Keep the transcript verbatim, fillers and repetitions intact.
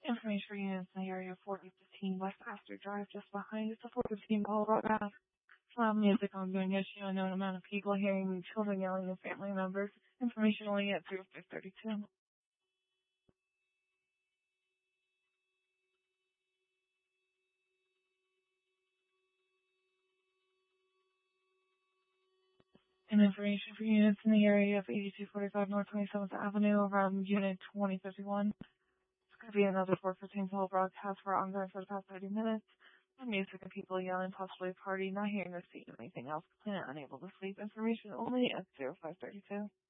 Information for units in the area of forty fifteen West Astor Drive, just behind it's a four fifteen Colorado Ave. Loud music ongoing issue, unknown amount of people hearing children yelling and family members. Information only at zero five thirty-two. And information for units in the area of eighty-two forty-five North twenty-seventh Avenue around Unit twenty fifty-one. It's going to be another four fifteen full broadcast for ongoing for the past thirty minutes. The music and people yelling, possibly a party, not hearing or seeing anything else, completely unable to sleep. Information only at zero five thirty-two.